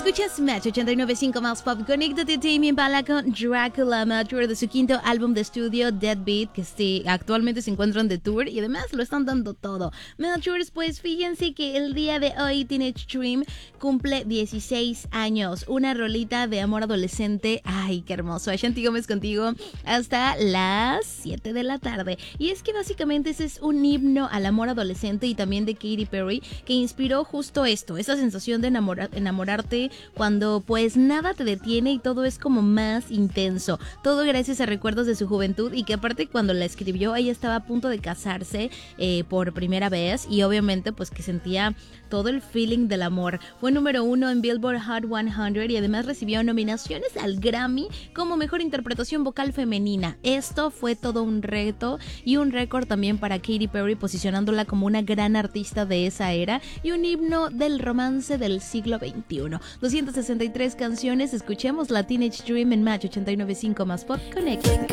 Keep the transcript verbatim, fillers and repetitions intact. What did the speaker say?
Escuchas Match ochenta y nueve punto cinco más Pop. Conéctate, Tame Impala con Dracula Mature de su quinto álbum de estudio Deadbeat, que sí, actualmente se encuentran de tour y además lo están dando todo. Matures, pues fíjense que el día de hoy Teenage Dream cumple dieciséis años. Una rolita de amor adolescente. Ay, qué hermoso. Ashanti Gómez contigo hasta las siete de la tarde. Y es que básicamente ese es un himno al amor adolescente y también de Katy Perry, que inspiró justo esto, esa sensación de enamorar, enamorarte cuando pues nada te detiene y todo es como más intenso. Todo gracias a recuerdos de su juventud y que aparte cuando la escribió ella estaba a punto de casarse eh, por primera vez y obviamente pues que sentía todo el feeling del amor. Fue número uno en Billboard Hot cien y además recibió nominaciones al Grammy como mejor interpretación vocal femenina. Esto fue todo un reto y un récord también para Katy Perry, posicionándola como una gran artista de esa era y un himno del romance del siglo veintiuno. doscientas sesenta y tres canciones, escuchemos la Teenage Dream en Match ochenta y nueve punto cinco más Pop Connect.